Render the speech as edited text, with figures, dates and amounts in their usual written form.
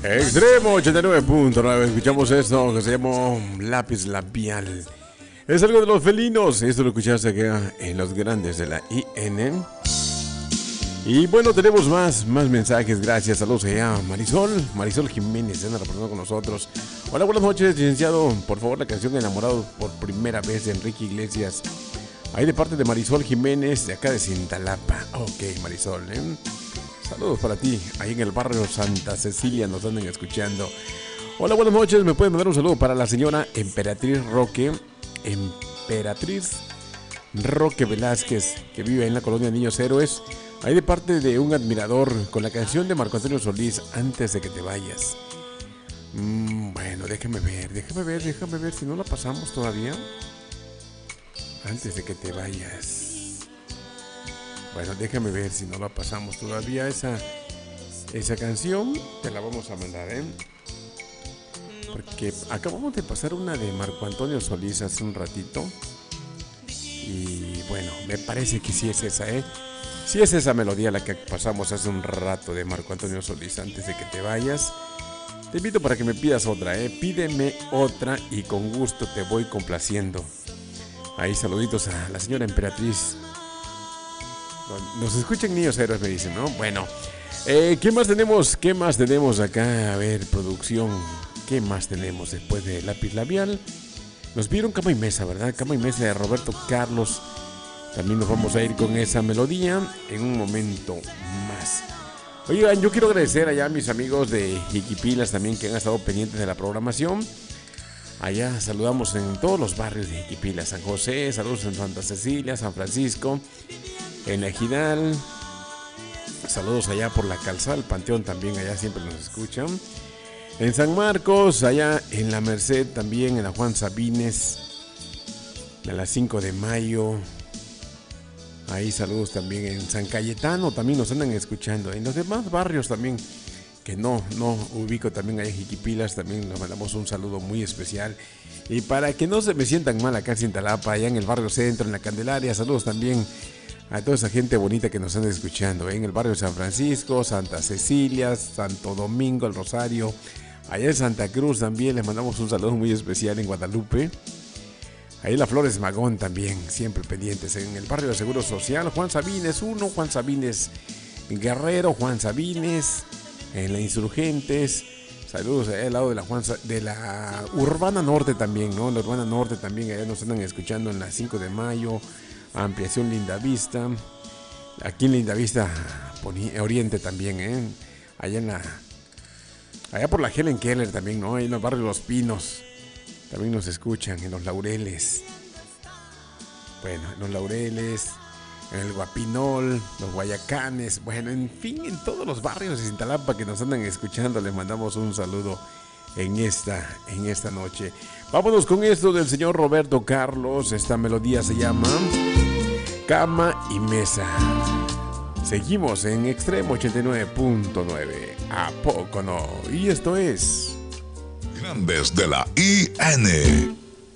Extremo 89.9. Escuchamos esto que se llama Lápiz Labial. Es algo de los felinos. Esto lo escuchaste acá en Los Grandes de la IN. Y bueno, tenemos más mensajes. Gracias. Saludos allá Marisol Jiménez se anda reportando con nosotros. Hola, buenas noches, licenciado. Por favor, la canción Enamorado por primera vez de Enrique Iglesias. Ahí de parte de Marisol Jiménez, de acá de Cintalapa. Ok, Marisol, saludos para ti, ahí en el barrio Santa Cecilia nos andan escuchando. Hola, buenas noches, me pueden mandar un saludo para la señora Emperatriz Roque Velázquez, que vive en la colonia Niños Héroes, ahí de parte de un admirador, con la canción de Marco Antonio Solís, Antes de que te vayas. Bueno, déjame ver si no la pasamos todavía. Antes de que te vayas. Bueno, déjame ver si no la pasamos todavía. Esa canción te la vamos a mandar, porque acabamos de pasar una de Marco Antonio Solís hace un ratito. Y bueno, me parece que sí es esa, Sí es esa melodía la que pasamos hace un rato de Marco Antonio Solís, Antes de que te vayas. Te invito para que me pidas otra, Pídeme otra y con gusto te voy complaciendo. Ahí saluditos a la señora Emperatriz. Nos escuchan Niños Héroes, me dicen, ¿no? Bueno, ¿qué más tenemos acá? A ver, producción, ¿qué más tenemos después de Lápiz Labial? Nos vieron Cama y Mesa, ¿verdad? Cama y Mesa de Roberto Carlos. También nos vamos a ir con esa melodía en un momento más. Oigan, yo quiero agradecer allá a mis amigos de Jiquipilas también que han estado pendientes de la programación. Allá saludamos en todos los barrios de Jiquipilas, San José, saludos en Santa Cecilia, San Francisco, en la Ejidal, saludos allá por la Calzada, el Panteón también, allá siempre nos escuchan. En San Marcos, allá en la Merced también, en la Juan Sabines, en la 5 de Mayo. Ahí saludos también en San Cayetano, también nos andan escuchando. En los demás barrios también, que no ubico también ahí en Jiquipilas, también nos mandamos un saludo muy especial. Y para que no se me sientan mal acá en Cintalapa, allá en el barrio Centro, en la Candelaria, saludos también a toda esa gente bonita que nos anda escuchando, en el barrio San Francisco, Santa Cecilia, Santo Domingo, El Rosario, allá en Santa Cruz también les mandamos un saludo muy especial en Guadalupe. Ahí la Flores Magón también, siempre pendientes, en el barrio de Seguro Social, Juan Sabines 1, Juan Sabines Guerrero, Juan Sabines, en la Insurgentes, saludos allá al lado de la Urbana Norte también, ¿no? La Urbana Norte también, allá nos andan escuchando en la 5 de Mayo, Ampliación Lindavista, aquí en Lindavista Oriente también, allá por la Helen Keller también, ¿no? Ahí en el barrio Los Pinos, también nos escuchan, en Los Laureles, bueno, en Los Laureles, en el Guapinol, Los Guayacanes, bueno, en fin, en todos los barrios de Cintalapa que nos andan escuchando, les mandamos un saludo en esta noche. Vámonos con esto del señor Roberto Carlos, esta melodía se llama Cama y Mesa. Seguimos en Extremo 89.9, ¿a poco no? Y esto es Grandes de la IN.